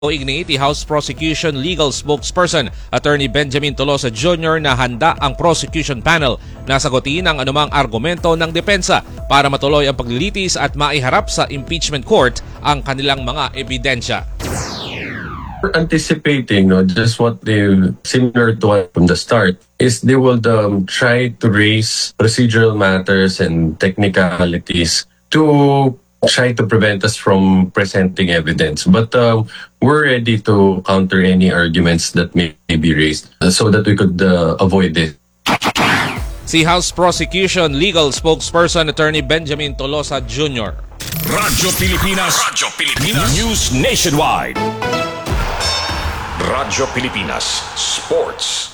Ignaiti House Prosecution Legal Spokesperson Attorney Benjamin Tolosa Jr. na handa ang prosecution panel na sagutin ang anumang argumento ng depensa para matuloy ang paglilitis at maiharap sa impeachment court ang kanilang mga ebidensya. We're anticipating, just what they similar to what from the start is they will try to raise procedural matters and technicalities to try to prevent us from presenting evidence. But we're ready to counter any arguments that may be raised so that we could avoid this. Si House Prosecution Legal Spokesperson Attorney Benjamin Tolosa Jr. Radyo Pilipinas. News Nationwide. Radyo Pilipinas Sports.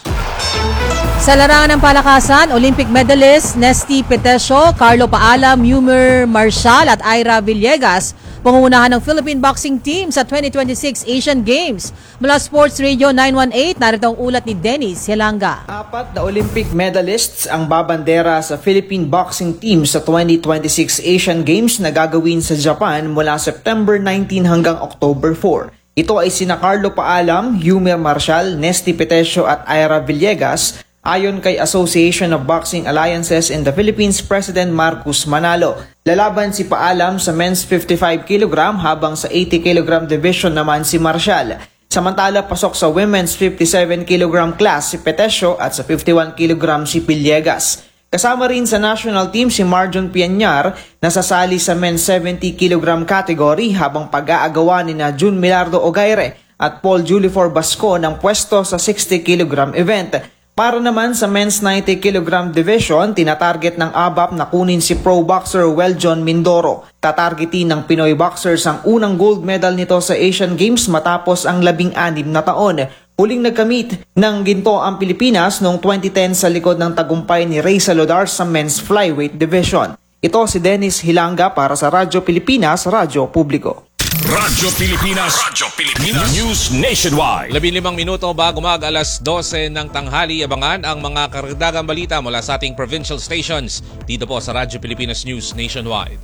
Sa larangan ng palakasan, Olympic medalist Nesty Petesio, Carlo Paalam, Yumer Marshall at Ira Villegas pangungunahan ng Philippine boxing team sa 2026 Asian Games. Mula Sports Radio 918, narito ang ulat ni Dennis Hilanga. 4 na Olympic medalists ang babandera sa Philippine boxing team sa 2026 Asian Games na gagawin sa Japan mula September 19 hanggang October 4. Ito ay sina Carlo Paalam, Yumer Marshall, Nesty Petesio at Ira Villegas. Ayon kay Association of Boxing Alliances in the Philippines President Marcos Manalo, lalaban si Paalam sa men's 55 kg habang sa 80 kg division naman si Marshall. Samantala pasok sa women's 57 kg class si Petesio at sa 51 kg si Villegas. Kasama rin sa national team si Marjon Pianyar na sasali sa men's 70 kg category habang pag-aagawa ni na Jun Milardo Ogaire at Paul Julifor Basco ng pwesto sa 60 kg event. Para naman sa men's 90 kg division, tinatarget ng ABAP na kunin si pro boxer Weljon Mindoro. Tatargetin ng Pinoy boxers ang unang gold medal nito sa Asian Games matapos ang 16 na taon. Huling nagkamit ng ginto ang Pilipinas noong 2010 sa likod ng tagumpay ni Ray Saludar sa men's flyweight division. Ito si Dennis Hilanga para sa Radyo Pilipinas, Radyo Publiko. Radyo Pilipinas. News Nationwide. 15 minuto bago mag-alas 12 ng tanghali, abangan ang mga karagdagang balita mula sa ating provincial stations dito po sa Radyo Pilipinas News Nationwide.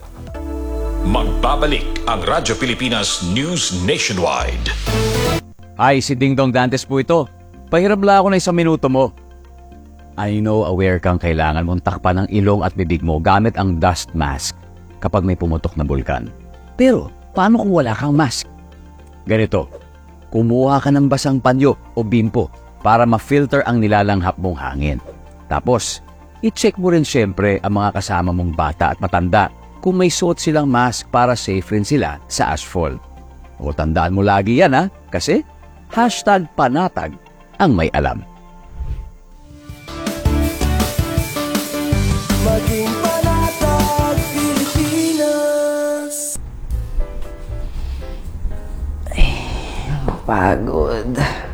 Magbabalik ang Radyo Pilipinas News Nationwide. Hi, si Ding Dong Dantes po ito. Pahiram lang ako na 1 minuto mo. I know aware kang kailangan mong takpan ang ilong at bibig mo gamit ang dust mask kapag may pumutok na bulkan. Pero paano kung wala kang mask? Ganito, kumuha ka ng basang panyo o bimpo para ma-filter ang nilalanghap mong hangin. Tapos, i-check mo rin syempre ang mga kasama mong bata at matanda kung may suot silang mask para safe rin sila sa ashfall. O tandaan mo lagi yan kasi #panatag ang may alam. Maging panatag Pilipinas. Pagod.